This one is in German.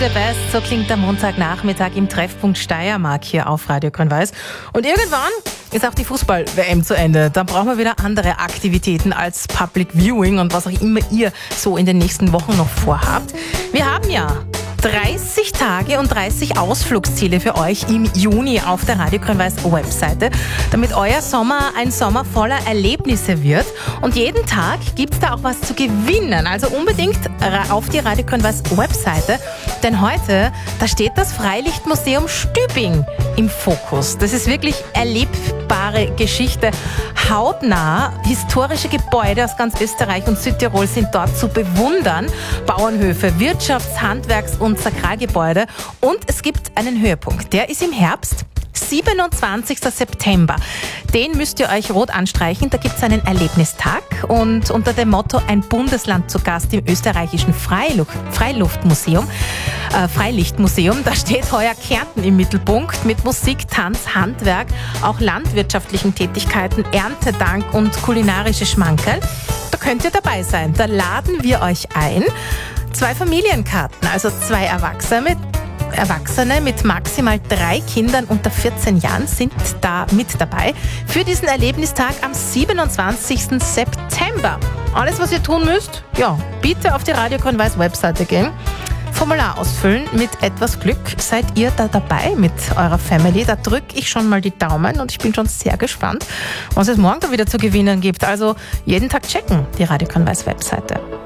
The Best, so klingt der Montagnachmittag im Treffpunkt Steiermark hier auf Radio Grün-Weiß. Und irgendwann ist auch die Fußball-WM zu Ende. Dann brauchen wir wieder andere Aktivitäten als Public Viewing und was auch immer ihr so in den nächsten Wochen noch vorhabt. Wir haben ja 30 Tage und 30 Ausflugsziele für euch im Juni auf der Radio Grün-Weiß Webseite, damit euer Sommer ein Sommer voller Erlebnisse wird. Und jeden Tag gibt's da auch was zu gewinnen. Also unbedingt auf die Radio Grün-Weiß Webseite. Denn heute, da steht das Freilichtmuseum Stübing im Fokus. Das ist wirklich erlebbare Geschichte. Hautnah, historische Gebäude aus ganz Österreich und Südtirol sind dort zu bewundern. Bauernhöfe, Wirtschafts-, Handwerks- und Sakralgebäude. Und es gibt einen Höhepunkt. Der ist im Herbst. 27. September. Den müsst ihr euch rot anstreichen. Da gibt es einen Erlebnistag und unter dem Motto Ein Bundesland zu Gast im österreichischen Freilichtmuseum, da steht heuer Kärnten im Mittelpunkt mit Musik, Tanz, Handwerk, auch landwirtschaftlichen Tätigkeiten, Erntedank und kulinarische Schmankerl. Da könnt ihr dabei sein. Da laden wir euch ein. 2 Familienkarten, also 2 Erwachsene mit maximal 3 Kindern unter 14 Jahren sind da mit dabei für diesen Erlebnistag am 27. September. Alles, was ihr tun müsst, bitte auf die Radio Grün-Weiß Webseite gehen, Formular ausfüllen. Mit etwas Glück seid ihr da dabei mit eurer Family. Da drücke ich schon mal die Daumen und ich bin schon sehr gespannt, was es morgen da wieder zu gewinnen gibt. Also jeden Tag checken, die Radio Grün-Weiß Webseite.